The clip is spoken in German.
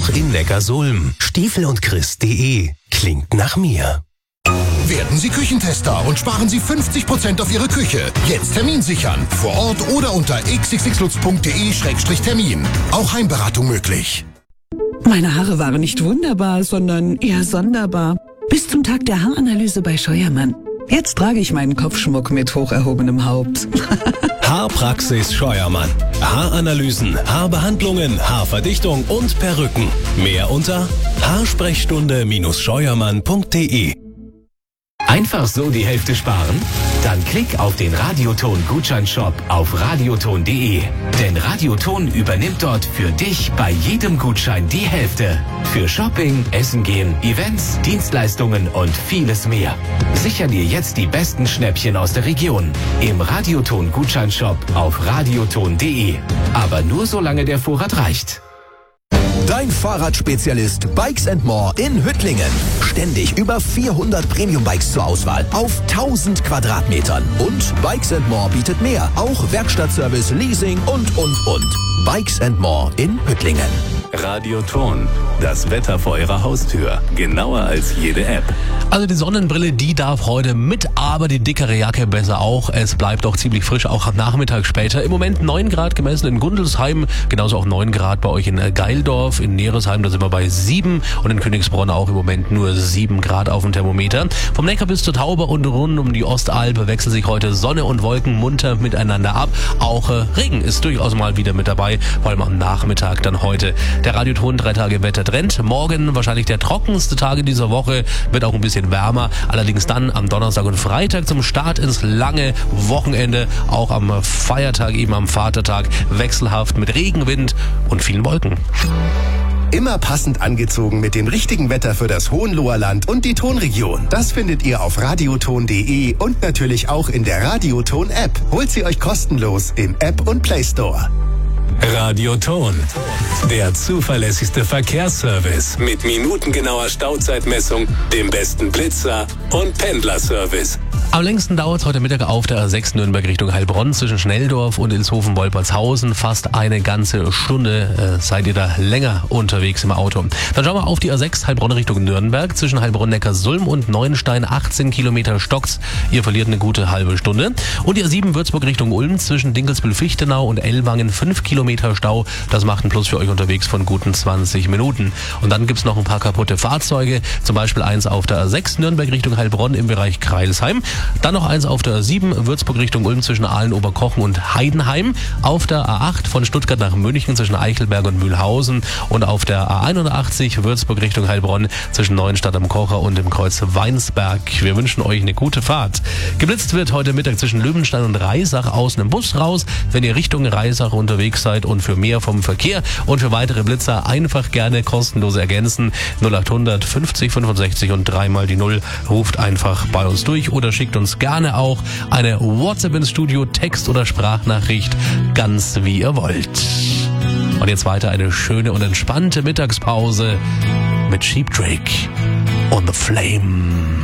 auch in Neckarsulm. Stiefel&Chris.de klingt nach mir. Werden Sie Küchentester und sparen Sie 50% auf Ihre Küche. Jetzt Termin sichern. Vor Ort oder unter xxxlutz.de/termin. Auch Heimberatung möglich. Meine Haare waren nicht wunderbar, sondern eher sonderbar. Bis zum Tag der Haaranalyse bei Scheuermann. Jetzt trage ich meinen Kopfschmuck mit hoch erhobenem Haupt. Haarpraxis Scheuermann. Haaranalysen, Haarbehandlungen, Haarverdichtung und Perücken. Mehr unter haarsprechstunde-scheuermann.de. Einfach so die Hälfte sparen? Dann klick auf den Radioton-Gutscheinshop auf radioton.de. Denn Radioton übernimmt dort für dich bei jedem Gutschein die Hälfte. Für Shopping, Essen gehen, Events, Dienstleistungen und vieles mehr. Sicher dir jetzt die besten Schnäppchen aus der Region. Im Radioton-Gutscheinshop auf radioton.de. Aber nur solange der Vorrat reicht. Dein Fahrradspezialist Bikes & More in Hüttlingen. Ständig über 400 Premium-Bikes zur Auswahl auf 1000 Quadratmetern. Und Bikes & More bietet mehr. Auch Werkstattservice, Leasing und. Bikes & More in Hüttlingen. Radioton. Das Wetter vor Ihrer Haustür. Genauer als jede App. Also die Sonnenbrille, die darf heute mit, aber die dickere Jacke besser auch. Es bleibt auch ziemlich frisch, auch am Nachmittag später. Im Moment 9 Grad gemessen in Gundelsheim, genauso auch 9 Grad bei euch in Geildorf, in Neresheim, da sind wir bei 7 und in Königsbronn auch im Moment nur 7 Grad auf dem Thermometer. Vom Neckar bis zur Tauber und rund um die Ostalb wechseln sich heute Sonne und Wolken munter miteinander ab. Auch Regen ist durchaus mal wieder mit dabei, vor allem am Nachmittag dann heute. Der Radioton 3 Tage Wettertrend. Morgen wahrscheinlich der trockenste Tag in dieser Woche, wird auch ein bisschen wärmer. Allerdings dann am Donnerstag und Freitag zum Start ins lange Wochenende, auch am Feiertag, eben am Vatertag, wechselhaft mit Regenwind und vielen Wolken. Immer passend angezogen mit dem richtigen Wetter für das Hohenloherland und die Tonregion. Das findet ihr auf radioton.de und natürlich auch in der Radioton-App. Holt sie euch kostenlos im App und Play Store. Radioton. Der zuverlässigste Verkehrsservice mit minutengenauer Stauzeitmessung, dem besten Blitzer und Pendlerservice. Am längsten dauert es heute Mittag auf der A6 Nürnberg Richtung Heilbronn zwischen Schnelldorf und Ilshofen-Wolpertshausen. Fast eine ganze Stunde seid ihr da länger unterwegs im Auto. Dann schauen wir auf die A6 Heilbronn Richtung Nürnberg zwischen Heilbronn-Neckarsulm und Neuenstein. 18 Kilometer stockt's. Ihr verliert eine gute halbe Stunde. Und die A7 Würzburg Richtung Ulm zwischen Dinkelsbühl-Fichtenau und Ellwangen. 5 Kilometer Stau. Das macht einen Plus für euch unterwegs von guten 20 Minuten. Und dann gibt's noch ein paar kaputte Fahrzeuge. Zum Beispiel eins auf der A6 Nürnberg Richtung Heilbronn im Bereich Kreilsheim. Dann noch eins auf der A7 Würzburg Richtung Ulm zwischen Aalen, Oberkochen und Heidenheim. Auf der A8 von Stuttgart nach München zwischen Eichelberg und Mühlhausen. Und auf der A81 Würzburg Richtung Heilbronn zwischen Neuenstadt am Kocher und dem Kreuz Weinsberg. Wir wünschen euch eine gute Fahrt. Geblitzt wird heute Mittag zwischen Löwenstein und Reisach aus einem Bus raus, wenn ihr Richtung Reisach unterwegs seid. Und für mehr vom Verkehr und für weitere Blitzer einfach gerne kostenlos ergänzen. 0800 50 65 und 3 mal die 0. Ruft einfach bei uns durch oder schickt uns gerne auch eine WhatsApp ins Studio, Text- oder Sprachnachricht, ganz wie ihr wollt. Und jetzt weiter eine schöne und entspannte Mittagspause mit Cheap Trick und The Flame.